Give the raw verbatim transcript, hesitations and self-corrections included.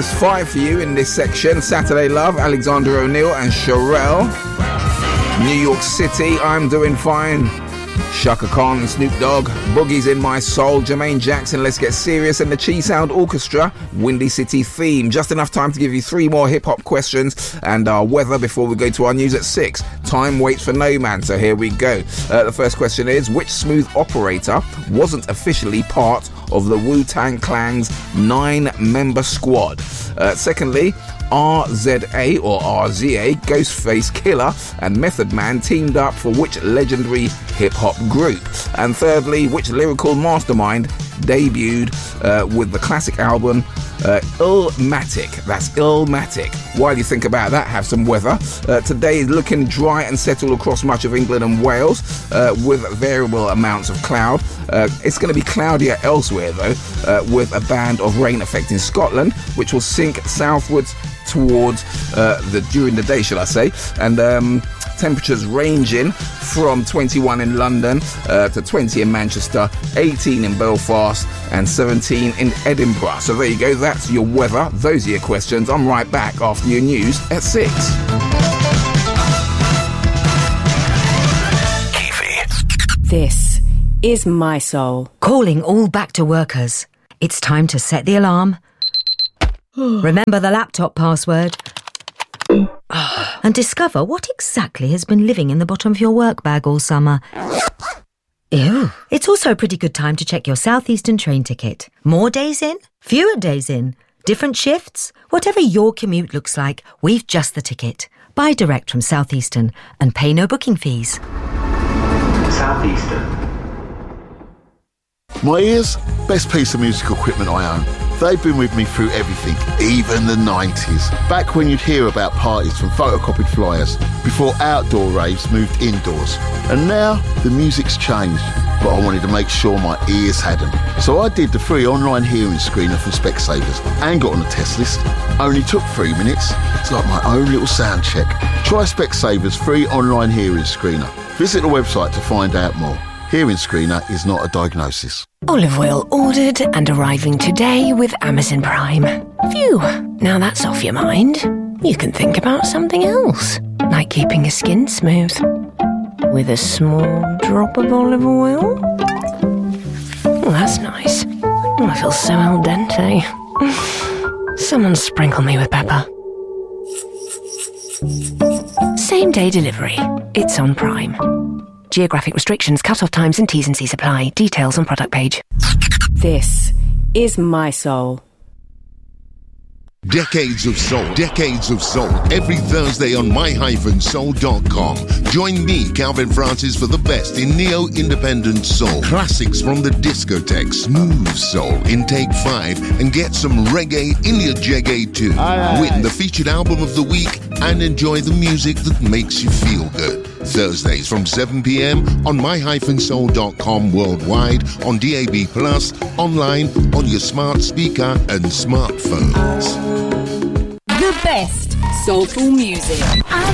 there's five for you in this section. Saturday Love, Alexander O'Neal and Sherelle. New York City, I'm Doing Fine, Shaka Khan and Snoop Dogg. Boogie's In My Soul, Jermaine Jackson, Let's Get Serious, and the Chi Sound Orchestra, Windy City Theme. Just enough time to give you three more hip-hop questions and our weather before we go to our news at six. Time waits for no man, so here we go. Uh, the first question is, which Smooth operator wasn't officially part of the Wu-Tang Clan's nine-member squad? Uh, secondly, R Z A or R Z A, Ghostface Killer and Method Man teamed up for which legendary hip-hop group? And thirdly, which lyrical mastermind debuted uh, with the classic album uh, Illmatic? That's Illmatic. While you think about that, have some weather. Uh, today is looking dry and settled across much of England and Wales uh, with variable amounts of cloud. Uh, it's going to be cloudier elsewhere though, uh, with a band of rain affecting Scotland, which will sink southwards towards uh, the during the day, shall I say, and um, temperatures ranging from twenty-one in London uh, to twenty in Manchester, eighteen in Belfast and seventeen in Edinburgh. So there you go, that's your weather, those are your questions. I'm right back after your news at six. This is My Soul. Calling all back to workers. It's time to set the alarm. Remember the laptop password. And discover what exactly has been living in the bottom of your work bag all summer. Ew. It's also a pretty good time to check your Southeastern train ticket. More days in, fewer days in, different shifts. Whatever your commute looks like, we've just the ticket. Buy direct from Southeastern and pay no booking fees. Southeastern. My ears, best piece of musical equipment I own. They've been with me through everything, even the nineties. Back when you'd hear about parties from photocopied flyers, before outdoor raves moved indoors. And now, the music's changed, but I wanted to make sure my ears hadn't. So I did the free online hearing screener from Specsavers and got on the test list. Only took three minutes. It's like my own little sound check. Try Specsavers free online hearing screener. Visit the website to find out more. Hearing screener is not a diagnosis. Olive oil ordered and arriving today with Amazon Prime. Phew, now that's off your mind. You can think about something else, like keeping your skin smooth. With a small drop of olive oil. Oh, that's nice. Oh, I feel so al dente. Someone sprinkle me with pepper. Same day delivery. It's on Prime. Geographic restrictions, cut-off times and T's and C's apply. Details on product page. This is My Soul. Decades of Soul, Decades of Soul, every Thursday on my soul dot com. Join me, Calvin Francis, for the best in neo-independent soul. Classics from the discotheque, smooth soul in take five, and get some reggae in your jeggae too. Aye, aye, Win aye. the featured album of the week and enjoy the music that makes you feel good. Thursdays from seven p.m. on my soul dot com worldwide, on D A B plus, online, on your smart speaker and smartphones. The best soulful music.